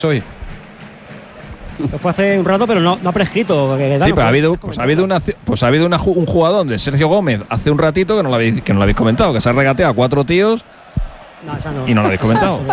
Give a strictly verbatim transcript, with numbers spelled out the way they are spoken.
Soy. Fue hace un rato, pero no, no ha prescrito. Que, sí, pero ha habido, pues ha habido, una, pues ha habido una, un jugador de Sergio Gómez hace un ratito que no lo habéis, que no lo habéis comentado, que se ha regateado a cuatro tíos no, esa no. y no lo habéis comentado.